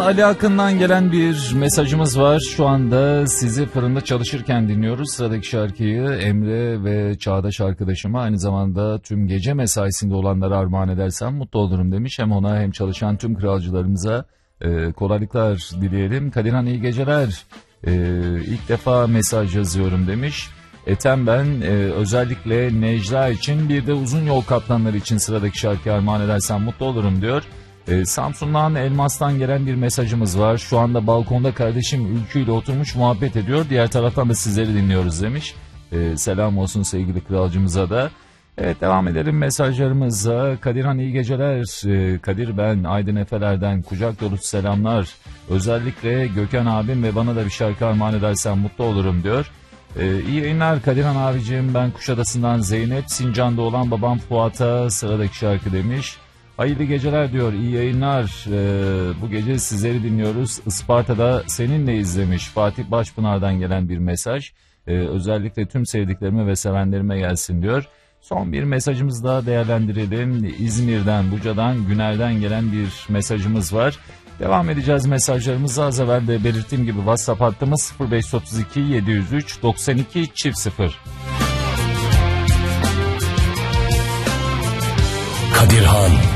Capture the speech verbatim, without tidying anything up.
Ali Akın'dan gelen bir mesajımız var. Şu anda sizi fırında çalışırken dinliyoruz. Sıradaki şarkıyı Emre ve Çağdaş arkadaşıma, aynı zamanda tüm gece mesaisinde olanlara armağan edersem mutlu olurum demiş. Hem ona hem çalışan tüm kralcılarımıza e, kolaylıklar dileyelim. Kadirhan iyi geceler. E, ilk defa mesaj yazıyorum demiş. Ethem ben, e, özellikle Necla için, bir de uzun yol kaptanları için sıradaki şarkıyı armağan edersem mutlu olurum diyor. E, Samsun'dan Elmas'tan gelen bir mesajımız var. Şu anda balkonda kardeşim Ülkü ile oturmuş muhabbet ediyor. Diğer taraftan da sizleri dinliyoruz demiş. E, selam olsun sevgili kralcımıza da. Evet, devam edelim mesajlarımıza. Kadirhan iyi geceler. E, Kadir ben Aydın Efeler'den kucak dolusu selamlar. Özellikle Gökhan abim ve bana da bir şarkı armağan edersen mutlu olurum diyor. Ee, iyi yayınlar Kadirhan abicim, ben Kuşadası'ndan Zeynep, Sincan'da olan babam Fuat'a sıradaki şarkı demiş. Hayırlı geceler diyor, iyi yayınlar, ee, bu gece sizleri dinliyoruz, Isparta'da seninle izlemiş. Fatih Başpınar'dan gelen bir mesaj, ee, özellikle tüm sevdiklerime ve sevenlerime gelsin diyor. Son bir mesajımızı daha değerlendirelim. İzmir'den, Buca'dan, Güner'den gelen bir mesajımız var. Devam edeceğiz mesajlarımızı. Az evvel de belirttiğim gibi WhatsApp hattımız sıfır beş otuz iki yedi yüz üç doksan iki çift sıfır. Kadirhan